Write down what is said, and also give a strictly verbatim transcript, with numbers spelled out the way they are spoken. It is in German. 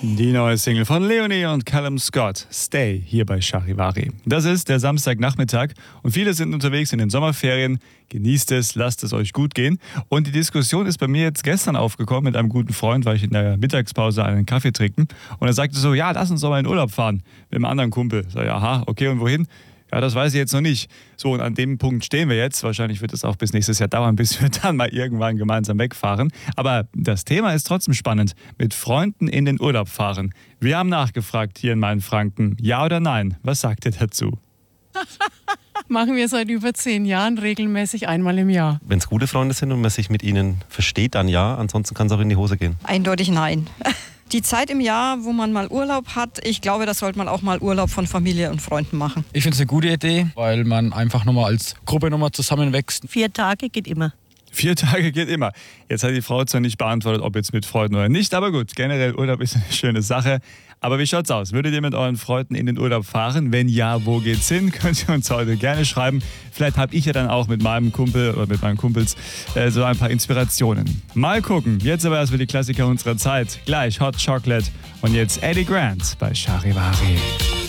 Die neue Single von Leonie und Callum Scott, Stay, hier bei Charivari. Das ist der Samstagnachmittag und viele sind unterwegs in den Sommerferien. Genießt es, lasst es euch gut gehen. Und die Diskussion ist bei mir jetzt gestern aufgekommen. Mit einem guten Freund war ich in der Mittagspause einen Kaffee trinken und er sagte so, ja, lass uns doch mal in Urlaub fahren mit einem anderen Kumpel. Sag ich, aha, okay, und wohin? Ja, das weiß ich jetzt noch nicht. So, und an dem Punkt stehen wir jetzt. Wahrscheinlich wird es auch bis nächstes Jahr dauern, bis wir dann mal irgendwann gemeinsam wegfahren. Aber das Thema ist trotzdem spannend. Mit Freunden in den Urlaub fahren. Wir haben nachgefragt hier in Mainfranken. Ja oder nein? Was sagt ihr dazu? Machen wir seit über zehn Jahren regelmäßig einmal im Jahr. Wenn es gute Freunde sind und man sich mit ihnen versteht, dann ja. Ansonsten kann es auch in die Hose gehen. Eindeutig nein. Die Zeit im Jahr, wo man mal Urlaub hat, ich glaube, da sollte man auch mal Urlaub von Familie und Freunden machen. Ich finde es eine gute Idee, weil man einfach nochmal als Gruppe nochmal zusammenwächst. Vier Tage geht immer. Vier Tage geht immer. Jetzt hat die Frau zwar nicht beantwortet, ob jetzt mit Freunden oder nicht, aber gut, generell Urlaub ist eine schöne Sache. Aber wie schaut's aus? Würdet ihr mit euren Freunden in den Urlaub fahren? Wenn ja, wo geht's hin? Könnt ihr uns heute gerne schreiben. Vielleicht habe ich ja dann auch mit meinem Kumpel oder mit meinen Kumpels äh, so ein paar Inspirationen. Mal gucken. Jetzt aber erstmal die Klassiker unserer Zeit. Gleich Hot Chocolate und jetzt Eddie Grant bei Charivari.